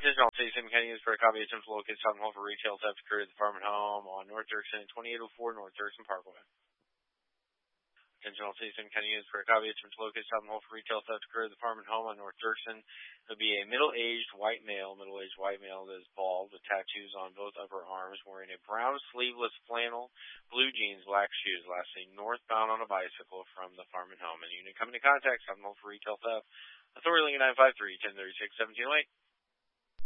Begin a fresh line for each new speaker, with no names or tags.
Attention all cities and counties for a copy of Tim's located Southern Hall for retail theft occurred at the Farm and Home on North Dirksen and 2804 North Dirksen Parkway. Attention all cities and counties for a copy of Tim's located Southern Hall for retail theft occurred at the Farm and Home on North Dirksen. It would be a middle-aged white male that is bald with tattoos on both upper arms, wearing a brown sleeveless flannel, blue jeans, black shoes, last seen northbound on a bicycle from the Farm and Home. And unit coming to contact Southern Hall for retail theft. Authority Link 953-1036-1708.